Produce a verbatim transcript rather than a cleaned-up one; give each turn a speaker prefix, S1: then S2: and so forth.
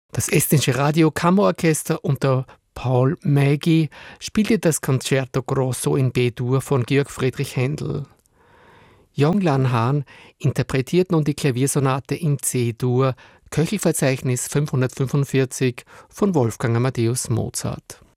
S1: Das Estnische Radiokammerorchester unter Paul Mägi spielte das Concerto Grosso in B-Dur von Georg Friedrich Händel. Jonglan Han interpretiert nun die Klaviersonate in C-Dur, Köchelverzeichnis fünfhundertfünfundvierzig von Wolfgang Amadeus Mozart.